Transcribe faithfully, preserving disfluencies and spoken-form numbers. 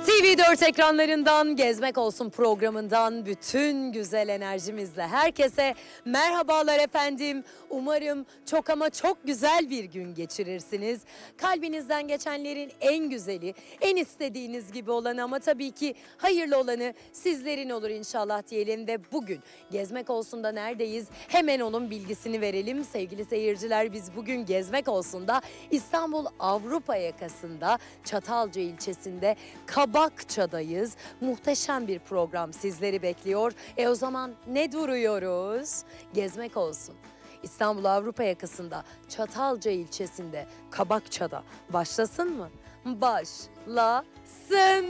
T V dört ekranlarından Gezmek Olsun programından bütün güzel enerjimizle herkese merhabalar efendim. Umarım çok ama çok güzel bir gün geçirirsiniz. Kalbinizden geçenlerin en güzeli, en istediğiniz gibi olan ama tabii ki hayırlı olanı sizlerin olur inşallah diyelim ve bugün Gezmek Olsun'da neredeyiz? Hemen onun bilgisini verelim. Sevgili seyirciler, biz bugün Gezmek Olsun'da İstanbul Avrupa yakasında Çatalca ilçesinde Kabakça'dayız. Muhteşem bir program sizleri bekliyor. E o zaman ne duruyoruz? Gezmek Olsun. İstanbul Avrupa yakasında Çatalca ilçesinde Kabakça'da başlasın mı? Başlasın.